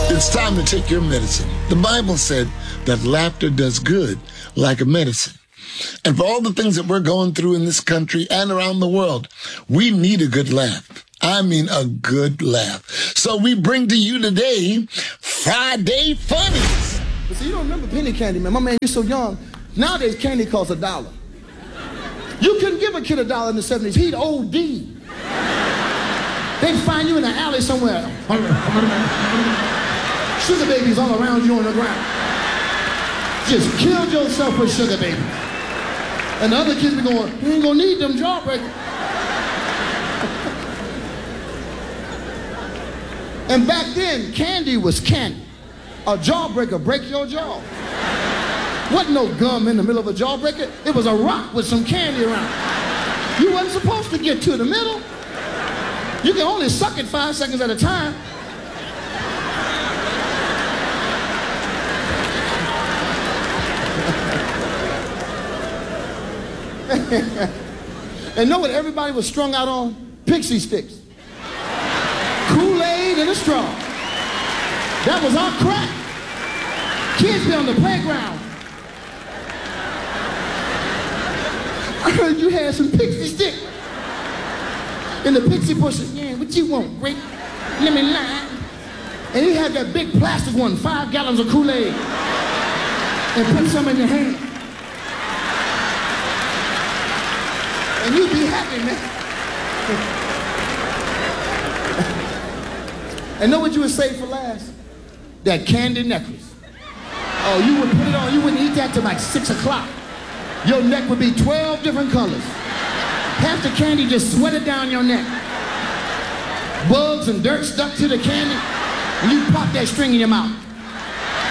It's time to take your medicine. The Bible said that laughter does good like a medicine. And for all the things that we're going through in this country and around the world, we need a good laugh. I mean a good laugh. So we bring to you today Friday Funnies. But see, you don't remember penny candy, man. My man, you're so young. Nowadays, candy costs $1. You couldn't give a kid $1 in the 70s. He'd OD. They'd find you in an alley somewhere. Sugar babies all around you on the ground. Just killed yourself with sugar babies. And the other kids be going, you ain't gonna need them jawbreakers. And back then, candy was candy. A jawbreaker break your jaw. Wasn't no gum in the middle of a jawbreaker. It was a rock with some candy around. You wasn't supposed to get to the middle. You can only suck it 5 seconds at a time. And know what everybody was strung out on? Pixie sticks. Kool-Aid and a straw. That was our crack. Kids be on the playground. I heard you had some pixie stick. In the pixie bushes. Yeah, what you want, Rick? Let me lie. And he had that big plastic one, 5 gallons of Kool-Aid. And put some in your hand. And you'd be happy, man. And know what you would save for last? That candy necklace. Oh, you would put it on, you wouldn't eat that till like 6 o'clock. Your neck would be 12 different colors. Half the candy just sweated down your neck. Bugs and dirt stuck to the candy, and you pop that string in your mouth.